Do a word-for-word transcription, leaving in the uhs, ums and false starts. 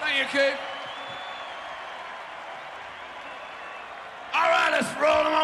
Thank you, Keith. All right, let's roll them on.